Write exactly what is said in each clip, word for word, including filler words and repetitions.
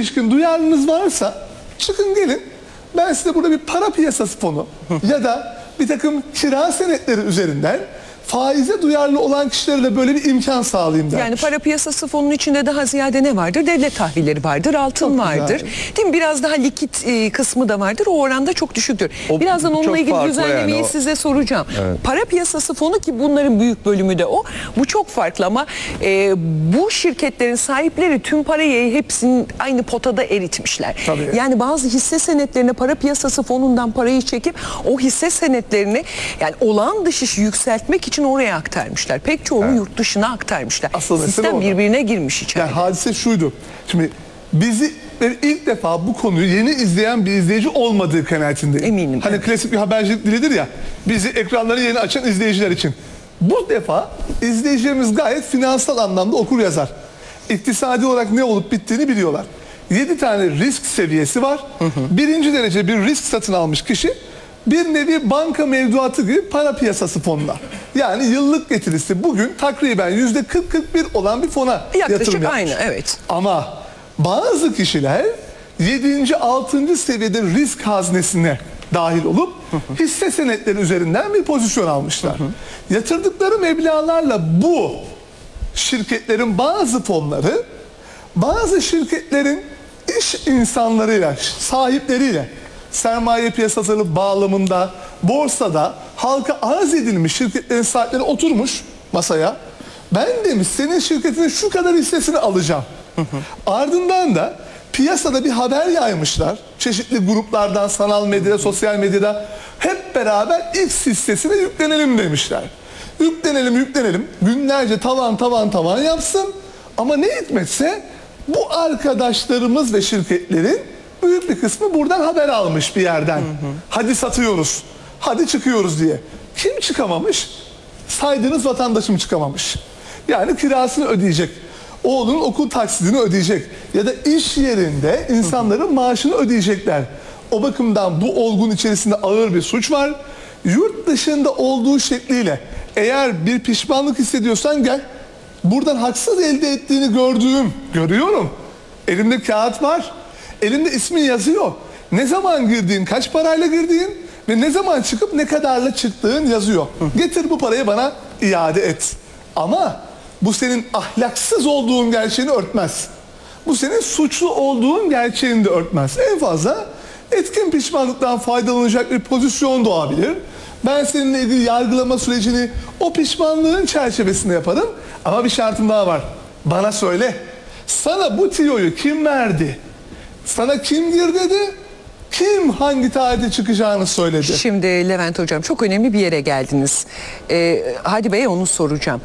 ilişkin duyarlılığınız varsa çıkın gelin. Ben size burada bir para piyasası fonu ya da bir takım kira senetleri üzerinden faize duyarlı olan kişilere de böyle bir imkan sağlayayım dermiş. Yani para piyasası fonunun içinde daha ziyade ne vardır? Devlet tahvilleri vardır, altın Çok vardır. güzel. Değil mi? Biraz daha likit e, kısmı da vardır. O oranda çok düşüktür. O Birazdan onunla çok ilgili farklı düzenlemeyi yani o. size soracağım. Evet. Para piyasası fonu ki bunların büyük bölümü de o. Bu çok farklı ama e, bu şirketlerin sahipleri tüm parayı hepsini aynı potada eritmişler. Tabii. Yani bazı hisse senetlerine para piyasası fonundan parayı çekip o hisse senetlerini yani olağan dışı yükseltmek için oraya aktarmışlar. Pek çoğunu evet. yurt dışına aktarmışlar. Asıl Sistem birbirine girmiş içeride. Yani hadise şuydu. Şimdi bizi ilk defa bu konuyu yeni izleyen bir izleyici olmadığı kanaatindeyim. Eminim. Hani evet. klasik bir habercilik dilidir ya. Bizi ekranları yeni açan izleyiciler için. Bu defa izleyicilerimiz gayet finansal anlamda okur yazar. İktisadi olarak ne olup bittiğini biliyorlar. yedi tane risk seviyesi var. Hı hı. Birinci derece bir risk satın almış kişi bir nevi banka mevduatı gibi para piyasası fonuna. Yani yıllık getirisi bugün takriben yüzde kırk kırk bir olan bir fona Yaklaşık yatırım yapmış. aynı, evet. Ama bazı kişiler yedinci altıncı seviyede risk haznesine dahil olup hisse senetleri üzerinden bir pozisyon almışlar. Hı hı. Yatırdıkları meblağlarla bu şirketlerin bazı fonları bazı şirketlerin iş insanlarıyla, sahipleriyle sermaye piyasası bağlamında, borsada halka arz edilmiş şirketlerin sahipleri oturmuş masaya. Ben demiş senin şirketinin şu kadar hissesini alacağım. Hı hı. Ardından da piyasada bir haber yaymışlar. Çeşitli gruplardan, sanal medyada, sosyal medyada hep beraber X hissesine yüklenelim demişler. Yüklenelim, yüklenelim. Günlerce tavan tavan tavan yapsın. Ama ne hikmetse bu arkadaşlarımız ve şirketlerin büyük bir kısmı buradan haber almış bir yerden. Hı hı. Hadi satıyoruz, hadi çıkıyoruz diye. Kim çıkamamış? Saydığınız vatandaşım çıkamamış. Yani kirasını ödeyecek, oğlunun okul taksidini ödeyecek ya da iş yerinde insanların maaşını ödeyecekler. O bakımdan bu olgun içerisinde ağır bir suç var. Yurt dışında olduğu şekliyle eğer bir pişmanlık hissediyorsan gel. Buradan haksız elde ettiğini gördüğüm, görüyorum. Elimde kağıt var. Elinde ismin yazıyor. Ne zaman girdiğin, kaç parayla girdiğin ve ne zaman çıkıp ne kadarla çıktığın yazıyor. Getir bu parayı bana iade et. Ama bu senin ahlaksız olduğun gerçeğini örtmez. Bu senin suçlu olduğun gerçeğini de örtmez. En fazla etkin pişmanlıktan faydalanacak bir pozisyon doğabilir. Ben seninle ilgili yargılama sürecini o pişmanlığın çerçevesinde yaparım. Ama bir şartım daha var. Bana söyle. Sana bu tiyoyu kim verdi? Sana kim gir dedi? Kim hangi tarihte çıkacağını söyledi? Şimdi Levent Hocam çok önemli bir yere geldiniz. Ee, Hadi Bey onu soracağım.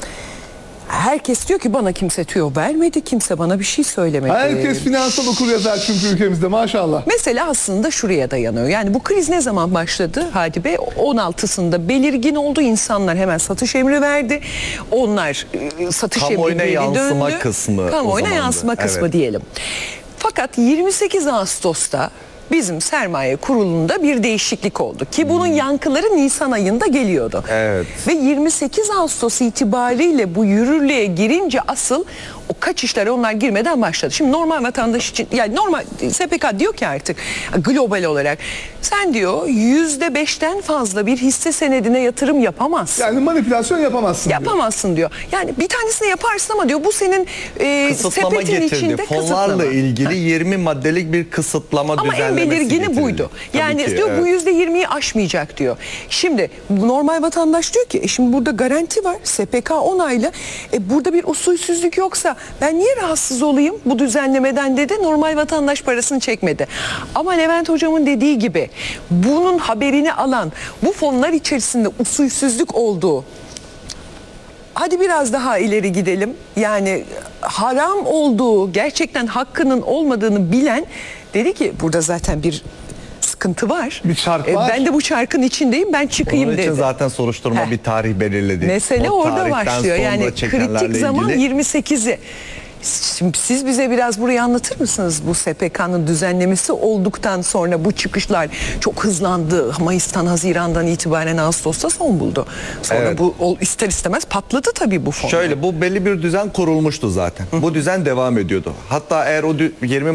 Herkes diyor ki bana kimse tüyo vermedi, kimse bana bir şey söylemedi. Herkes finansal okur yazar çünkü ülkemizde maşallah. Mesela aslında şuraya dayanıyor. Yani bu kriz ne zaman başladı Hadi Bey? on altısında belirgin oldu. İnsanlar hemen satış emri verdi. Onlar e, satış Kamuoyuna emri geri döndü. yansıma kısmı. Kamuoyuna yansıma kısmı evet. diyelim. Fakat yirmi sekiz Ağustos'ta bizim sermaye kurulunda bir değişiklik oldu ki bunun yankıları Nisan ayında geliyordu. Evet. Ve yirmi sekiz Ağustos itibariyle bu yürürlüğe girince asıl o kaçışlara onlar girmeden başladı. Şimdi normal vatandaş için yani normal S P K diyor ki artık global olarak sen diyor yüzde beşten fazla bir hisse senedine yatırım yapamazsın. Yani manipülasyon yapamazsın Yapamazsın diyor. diyor. Yani bir tanesini yaparsın ama diyor bu senin e, kısıtlama sepetin getirdi. içinde Fonlarla kısıtlama. ilgili yirmi maddelik bir kısıtlama ama düzenlemesi en belirgini getirildi. buydu. Yani Tabii ki, diyor evet. bu yüzde yirmiyi aşmayacak diyor. Şimdi normal vatandaş diyor ki e şimdi burada garanti var. S P K onaylı. E burada bir usulsüzlük yoksa ben niye rahatsız olayım bu düzenlemeden dedi. Normal vatandaş parasını çekmedi. Ama Levent Hocam'ın dediği gibi bunun haberini alan bu fonlar içerisinde usulsüzlük olduğu. Hadi biraz daha ileri gidelim. Yani haram olduğu, gerçekten hakkının olmadığını bilen dedi ki burada zaten bir sıkıntı var. Bir çark E, var. ben de bu çarkın içindeyim, ben çıkayım Onun dedi. için zaten soruşturma Heh. bir tarih belirledi. Mesele O orada başlıyor. sonra Yani çekenlerle kritik zaman ilgili... yirmi sekizi. Şimdi siz bize biraz burayı anlatır mısınız? Bu S P K'nın düzenlemesi olduktan sonra bu çıkışlar çok hızlandı. Mayıs'tan, Haziran'dan itibaren Ağustos'ta son buldu. Sonra Evet. bu ister istemez patladı tabii bu fon. Şöyle bu belli bir düzen kurulmuştu zaten. Bu düzen devam ediyordu. Hatta eğer o yirmi